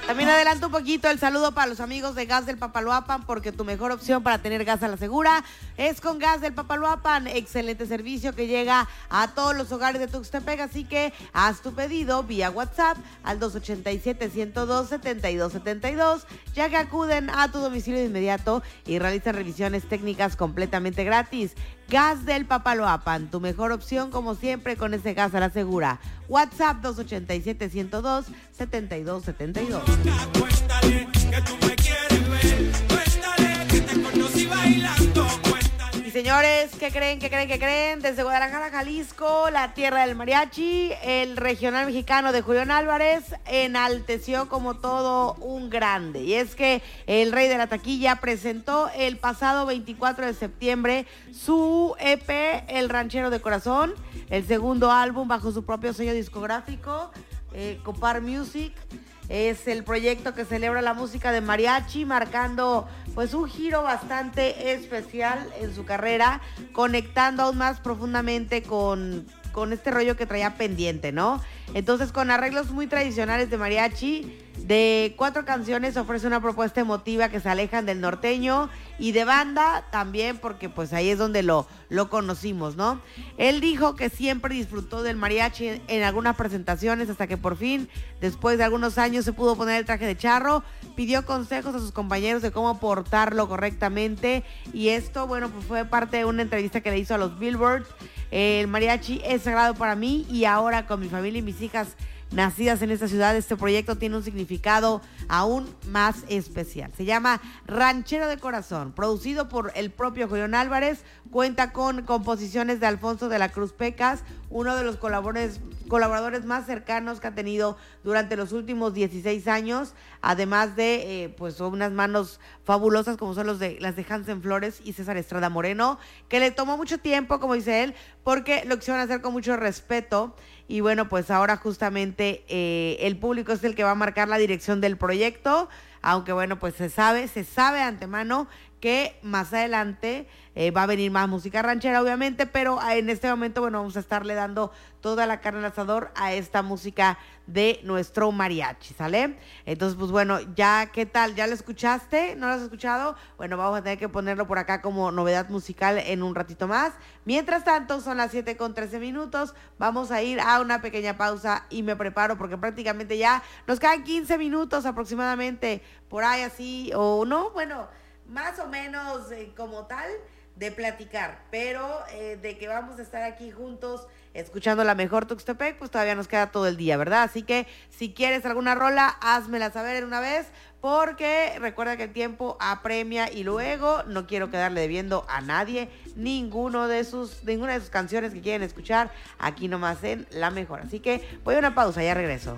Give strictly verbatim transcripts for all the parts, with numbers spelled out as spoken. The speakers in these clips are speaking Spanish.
También adelanto un poquito el saludo para los amigos de Gas del Papaloapan, porque tu mejor opción para tener gas a la segura es con Gas del Papaloapan. Excelente servicio que llega a todos los hogares de Tuxtepec, así que haz tu pedido vía WhatsApp al dos ochenta y siete, ciento dos, setenta y dos setenta y dos, ya que acuden a tu domicilio de inmediato y realizan revisiones técnicas completamente gratis. Gas del Papaloapan, tu mejor opción como siempre con ese gas a la segura. WhatsApp dos ochenta y siete, ciento dos, setenta y dos setenta y dos. Cuéntale que tú me quieres ver, cuéntale que te conocí bailando, cuéntale. Y señores, ¿qué creen, qué creen, qué creen? Desde Guadalajara, Jalisco, la tierra del mariachi, el regional mexicano de Julián Álvarez enalteció como todo un grande. Y es que el rey de la taquilla presentó el pasado veinticuatro de septiembre su E P, El Ranchero de Corazón, el segundo álbum bajo su propio sello discográfico, eh, Copar Music. Es el proyecto que celebra la música de mariachi, marcando pues un giro bastante especial en su carrera, conectando aún más profundamente con, con este rollo que traía pendiente, ¿no? Entonces, con arreglos muy tradicionales de mariachi, de cuatro canciones ofrece una propuesta emotiva que se alejan del norteño y de banda también, porque pues ahí es donde lo, lo conocimos, ¿no? Él dijo que siempre disfrutó del mariachi en, en algunas presentaciones hasta que por fin, después de algunos años, se pudo poner el traje de charro. Pidió consejos a sus compañeros de cómo portarlo correctamente y esto, bueno, pues fue parte de una entrevista que le hizo a los Billboard. El mariachi es sagrado para mí y ahora con mi familia y mis hijas nacidas en esta ciudad, este proyecto tiene un significado aún más especial. Se llama Ranchero de Corazón, producido por el propio Julián Álvarez, cuenta con composiciones de Alfonso de la Cruz Pecas, uno de los colaboradores, colaboradores más cercanos que ha tenido durante los últimos dieciséis años, además de eh, pues unas manos fabulosas como son los de, las de Hansen Flores y César Estrada Moreno, que le tomó mucho tiempo, como dice él, porque lo quisieron hacer con mucho respeto. Y bueno, pues ahora justamente eh, el público es el que va a marcar la dirección del proyecto, aunque bueno, pues se sabe, se sabe de antemano que más adelante eh, va a venir más música ranchera, obviamente, pero en este momento, bueno, vamos a estarle dando toda la carne al asador a esta música de nuestro mariachi, ¿sale? Entonces, pues bueno, ya, ¿qué tal? ¿Ya lo escuchaste? ¿No lo has escuchado? Bueno, vamos a tener que ponerlo por acá como novedad musical en un ratito más. Mientras tanto, son las siete con trece minutos, vamos a ir a una pequeña pausa y me preparo porque prácticamente ya nos quedan quince minutos aproximadamente, por ahí así, o no, bueno, más o menos eh, como tal, de platicar, pero eh, de que vamos a estar aquí juntos escuchando la mejor Tuxtepec, pues todavía nos queda todo el día, ¿verdad? Así que si quieres alguna rola, házmela saber en una vez, porque recuerda que el tiempo apremia y luego no quiero quedarle debiendo a nadie ninguno de sus, ninguna de sus canciones que quieren escuchar aquí nomás en La Mejor. Así que voy a una pausa, ya regreso.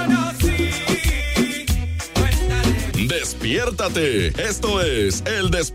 Te conocí, cuéntale. Despiértate. Esto es el Despiértate.